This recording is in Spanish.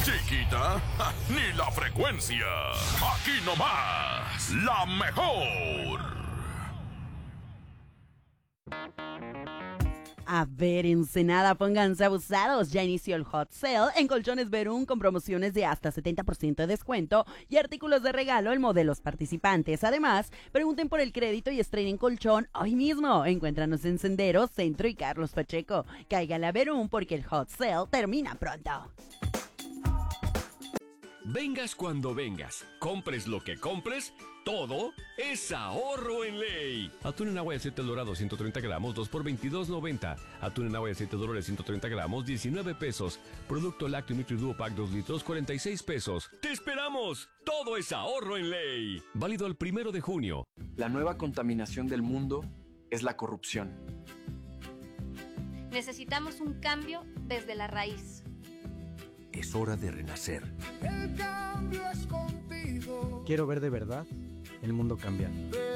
Chiquita, ni la frecuencia. Aquí nomás, la mejor. A ver, Ensenada, pónganse abusados. Ya inició el hot sale en Colchones Verún con promociones de hasta 70% de descuento y artículos de regalo en modelos participantes. Además, pregunten por el crédito y estrenen colchón hoy mismo. Encuéntranos en Senderos, Centro y Carlos Pacheco. Cáigale a Verún porque el hot sale termina pronto. Vengas cuando vengas, compres lo que compres, todo es ahorro en ley. Atún en agua de aceite dorado 130 gramos, 2 por $22.90. Atún en agua de aceite dorado 130 gramos, 19 pesos. Producto lácteo Nutri-Duo Pack 2 litros, 46 pesos. ¡Te esperamos! Todo es ahorro en ley. Válido el 1 de junio. La nueva contaminación del mundo es la corrupción. Necesitamos un cambio desde la raíz. Es hora de renacer. El cambio es contigo. Quiero ver de verdad el mundo cambiar.